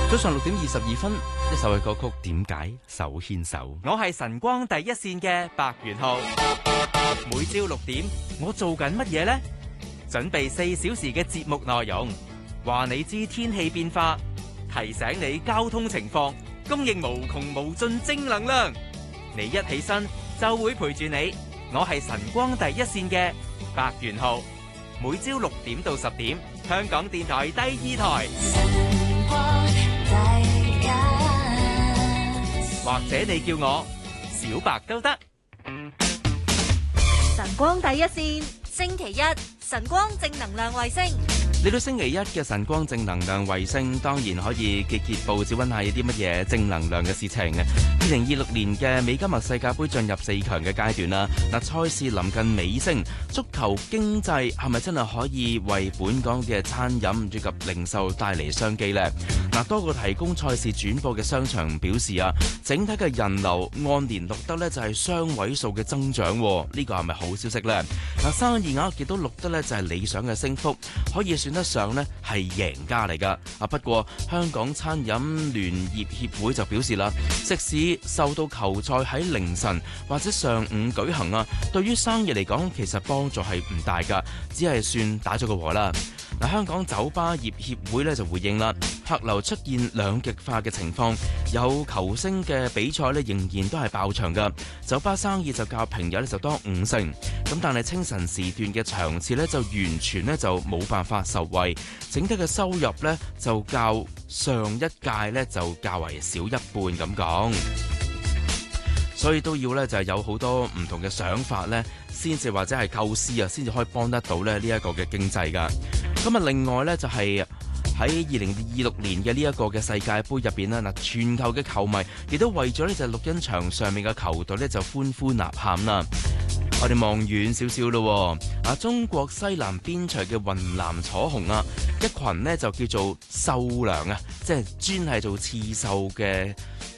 早上6:22，一首嘅歌曲點解手牽手？ 我係晨光第一線嘅白元浩，每朝6點，我做緊乜嘢呢？準備4小時嘅節目內容，話你知天氣變化，提醒你交通情況，供應無窮無盡正能量。你一起身就會陪住你，我係晨光第一線嘅白元浩，每朝6點到10點，香港電台第2台。或者你叫我小白都得。 晨光第一線，星期一晨光正能量衛星。 嚟到星期一嘅晨光正能量衛星，當然可以揭報紙，揾下有啲乜嘢正能量嘅事情嘅。2026年嘅美加墨世界盃進入4強嘅階段啦。嗱，賽事臨近尾聲，足球經濟係咪真係可以為本港嘅餐飲以及零售帶嚟商機呢？嗱，多個提供賽事轉播嘅商場表示啊，整體嘅人流按年錄得呢就係雙位數嘅增長，呢個係咪好消息呢？嗱，生意額亦都錄得呢就係理想嘅升幅，可以算得上呢係贏家嚟噶。不過香港餐飲聯業協會就表示啦，食肆受到球賽喺凌晨或者上午舉行啊，對於生意嚟講其實幫助係唔大噶，只係算打咗個和啦。嗱，香港酒吧業協會咧就回應啦，客流出現兩極化嘅情況，有球星嘅比賽咧仍然都係爆場噶，酒吧生意就較平日咧就多50%，咁但係清晨時段嘅場次咧就完全咧就冇辦法受惠，整體嘅收入咧就較上一屆咧就較為少一半咁講。所以都要咧就係有好多唔同嘅想法咧，先至或者係構思啊，先至可以幫得到咧呢一個嘅經濟噶。咁啊，另外咧就係喺2026年嘅呢一個嘅世界盃入邊啦，嗱，全球嘅球迷亦都為咗呢隻錄音場上面嘅球隊咧就歡呼吶喊啦。我哋望遠少少咯，中國西南邊陲嘅雲南楚雄啊，一群呢就叫做繡娘啊，即係專係做刺繡嘅